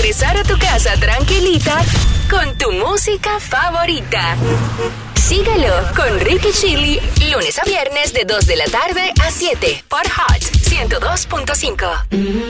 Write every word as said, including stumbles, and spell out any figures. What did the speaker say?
regresar a tu casa tranquilita con tu música favorita. Síguelo con Ricky Chili, lunes a viernes de dos de la tarde a siete por Hot ciento dos punto cinco.